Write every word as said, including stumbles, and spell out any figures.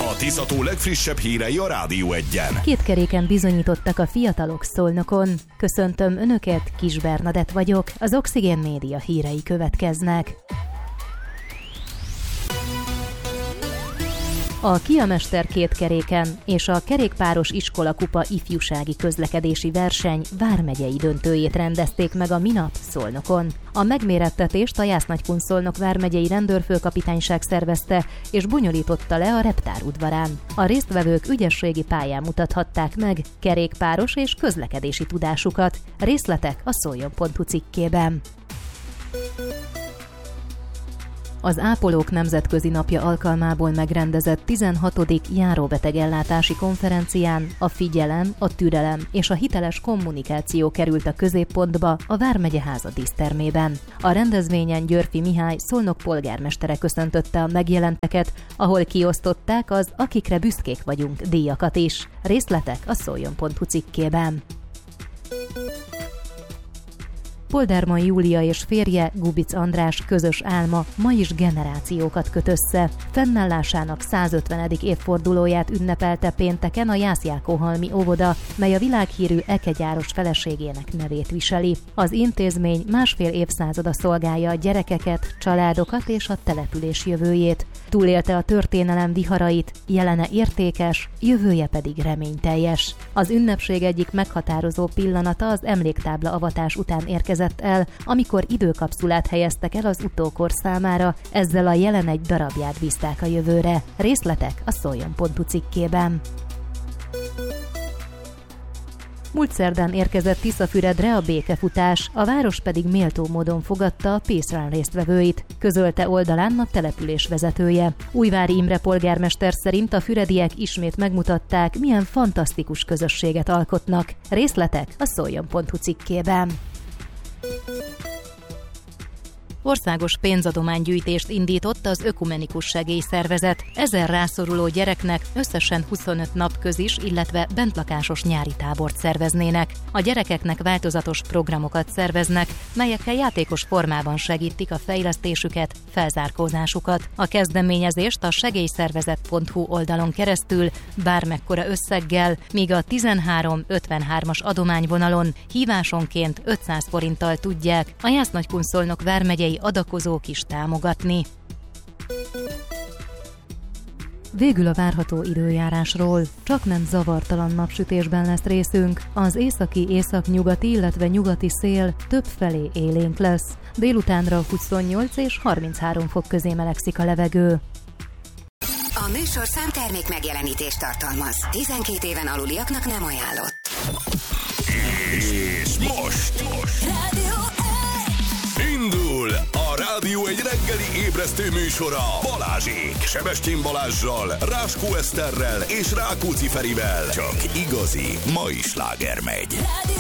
A Tisza-tó legfrissebb hírei a Rádió Egyen. Két keréken bizonyítottak a fiatalok Szolnokon. Köszöntöm Önöket, Kis Bernadett vagyok, az Oxigén Média hírei következnek. A Kiamester két keréken és a kerékpáros iskolakupa ifjúsági közlekedési verseny vármegyei döntőjét rendezték meg a minap Szolnokon. A megmérettetést a Jász-Nagykun-Szolnok vármegyei rendőrfőkapitányság szervezte és bonyolította le a Reptár udvarán. A résztvevők ügyességi pályán mutathatták meg kerékpáros és közlekedési tudásukat. Részletek a szoljon pont hu cikkében. Az Ápolók Nemzetközi Napja alkalmából megrendezett tizenhatodik járóbetegellátási konferencián a figyelem, a türelem és a hiteles kommunikáció került a középpontba a Vármegyeháza dísztermében. A rendezvényen Györfi Mihály Szolnok polgármestere köszöntötte a megjelenteket, ahol kiosztották az Akikre büszkék vagyunk díjakat is. Részletek a szoljon pont hu cikkében. Polderman Júlia és férje, Gubic András közös álma ma is generációkat köt össze. Fennállásának százötvenedik évfordulóját ünnepelte pénteken a Jász-Jákóhalmi óvoda, mely a világhírű ekegyáros feleségének nevét viseli. Az intézmény másfél évszázada szolgálja a gyerekeket, családokat és a település jövőjét. Túlélte a történelem viharait, jelene értékes, jövője pedig reményteljes. Az ünnepség egyik meghatározó pillanata az emléktábla avatás után érkezett el, amikor időkapszulát helyeztek el az utókor számára, ezzel a jelen egy darabját bízták a jövőre. Részletek a szoljon pont hu cikkében. Múlt szerdán érkezett Tiszafüredre a békefutás, a város pedig méltó módon fogadta a Peace Run résztvevőit, közölte oldalán a település vezetője. Újvári Imre polgármester szerint a fürediek ismét megmutatták, milyen fantasztikus közösséget alkotnak. Részletek a szoljon pont hu cikkében. Országos pénzadománygyűjtést indított az Ökumenikus Segélyszervezet. Ezer rászoruló gyereknek összesen huszonöt napközis, illetve bentlakásos nyári tábort szerveznének. A gyerekeknek változatos programokat szerveznek, melyekkel játékos formában segítik a fejlesztésüket, felzárkózásukat. A kezdeményezést a segélyszervezet pont hu oldalon keresztül bármekkora összeggel, míg a tizenhárom ötvenhármas adományvonalon hívásonként ötszáz forinttal tudják a Jász-Nagykun-Szolnok vármegyei adakozók is támogatni. Végül a várható időjárásról. Csaknem zavartalan napsütésben lesz részünk. Az északi, északnyugati, illetve nyugati szél többfelé élénk lesz. Délutánra huszonnyolc és harminchárom fok közé melegszik a levegő. A műsorszám termék megjelenítést tartalmaz. tizenkét éven aluliaknak nem ajánlott. És most, most. Indul a Rádió egy reggeli ébresztő műsora Balázsék, Sebestyén Balázssal, Ráskó Eszterrel és Rákóczi Ferivel. Csak igazi mai sláger megy.